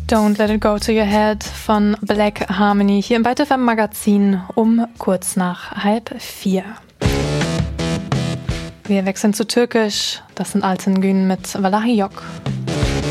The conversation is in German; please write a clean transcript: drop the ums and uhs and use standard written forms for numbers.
Don't Let It Go to Your Head von Black Harmony hier im Byte FM Magazin um kurz nach 3:30. Wir wechseln zu Türkisch. Das sind Altın Gün mit Vallahi Yok.